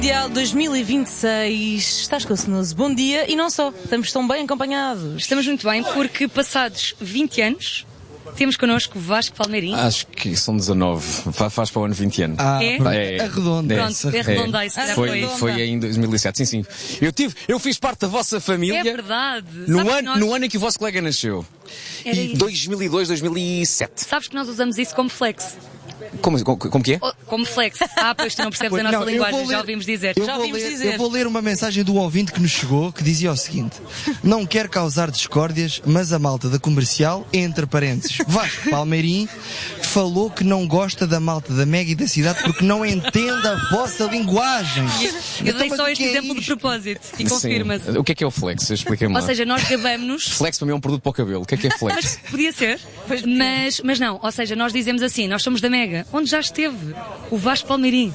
Mundial 2026, estás com o Snooze. Bom dia, e não só, estamos tão bem acompanhados. Estamos muito bem porque passados 20 anos temos connosco Vasco Palmeirim. Acho que são 19, faz para o ano 20 anos. Arredonda. Pronto, arredondei-se. Foi em 2007, sim. Eu fiz parte da vossa família. É verdade. No ano em que o vosso colega nasceu. Era isso. 2002, 2007. Sabes que nós usamos isso como flex. Como que é? Como flex. Pois tu não percebes a nossa linguagem, já ouvimos dizer. Eu vou ler uma mensagem do ouvinte que nos chegou, que dizia o seguinte: não quero causar discórdias, mas a malta da comercial, entre parênteses, Vasco Palmeirim, falou que não gosta da malta da Mega e da cidade porque não entende a vossa linguagem. Eu dei só este exemplo de propósito e confirma-se. O que é o flex? Expliquem-me lá. Ou seja, nós gabamos-nos. Flex para mim é um produto para o cabelo. O que é flex? Podia ser, mas não. Ou seja, nós dizemos assim, nós somos da Mega, onde já esteve o Vasco Palmeirim.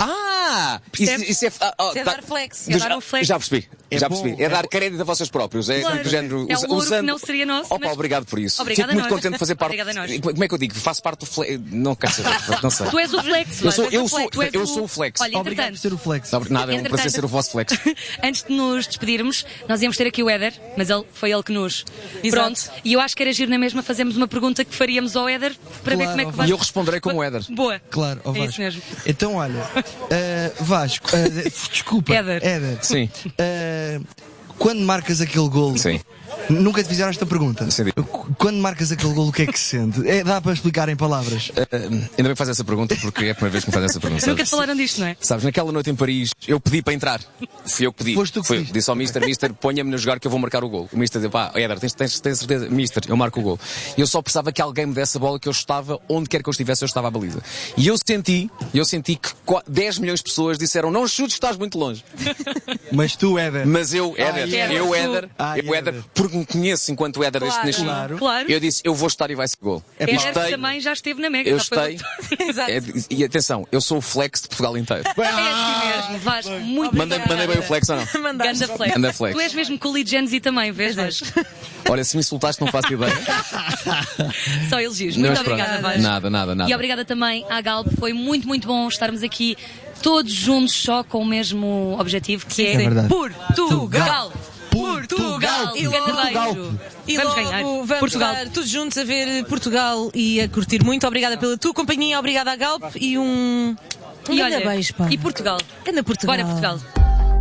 Isso é dar flex. É dar um flex. Já percebi. É dar crédito a vocês próprios. É claro. do género. É um ouro que não seria nosso. Obrigado por isso. Obrigada. Fico muito contente de fazer parte. Obrigada a nós. Como é que eu digo? Faço parte do flex. Não quero saber. Não sei. Tu és o flex. Eu sou o flex. Olha, Obrigado por ser o flex. Nada, é um prazer ser o vosso flex. Antes de nos despedirmos, nós íamos ter aqui o Éder, mas foi ele que nos. Exato. Pronto. E eu acho que era giro na mesma fazermos uma pergunta que faríamos ao Éder para ver como é que vai. E eu responderei como o Éder. Boa. Claro, É Vasco. isso mesmo. Então, olha, Vasco, desculpa. Éder. Sim. Quando marcas aquele golo, Sim. Nunca te fizeram esta pergunta. Sim. Quando marcas aquele golo, o que é que se sente? Dá para explicar em palavras? Ainda bem que faz essa pergunta, porque é a primeira vez que me fazem essa pergunta. Nunca te falaram disto, não é? Sabes, naquela noite em Paris, eu pedi para entrar. Fui eu que pedi. Foste tu que pediste. Disse ao Mister, ponha-me a jogar que eu vou marcar o gol. O Mister disse, Éder, tens certeza? Mister, eu marco o gol. E eu só precisava que alguém me desse a bola, que eu estava, onde quer que eu estivesse, eu estava à baliza. E eu senti que 10 milhões de pessoas disseram, não chutes, estás muito longe. Mas tu, Éder. Mas eu, Éder, porque me conheço enquanto Éder desde que nasci. Claro. Eu disse, eu vou estar e vai ser gol. Éder também já esteve na Mega. Eu estei. E atenção, eu sou o flex de Portugal inteiro. É assim mesmo, Vasco, muito Mandei bem o flex ou não? Ganda flex. Tu és mesmo Cooley Genzi também, vês, Vasco? Olha, se me insultaste não faço ideia. Só elogios. Muito obrigada, Vasco. Nada. E obrigada também à Galp. Foi muito, muito bom estarmos aqui todos juntos só com o mesmo objetivo, que é Portugal! Portugal! E logo, Vamos ganhar. Vamos Portugal. estar todos juntos a ver Portugal e a curtir muito. Obrigada pela tua companhia, obrigada à Galp e um grande beijo, pá. E Portugal. Anda Portugal. Bora Portugal.